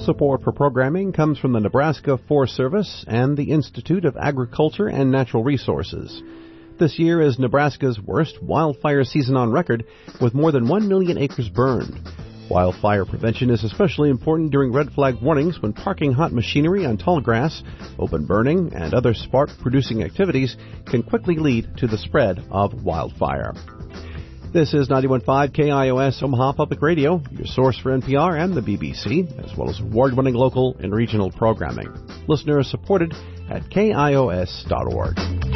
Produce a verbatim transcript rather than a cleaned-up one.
Support for programming comes from the Nebraska Forest Service and the Institute of Agriculture and Natural Resources. This year is Nebraska's worst wildfire season on record, with more than one million acres burned. Wildfire prevention is especially important during red flag warnings when parking hot machinery on tall grass, open burning, and other spark-producing activities can quickly lead to the spread of wildfire. This is ninety-one point five K I O S Omaha Public Radio, your source for N P R and the B B C, as well as award-winning local and regional programming. Listeners supported at K I O S dot org.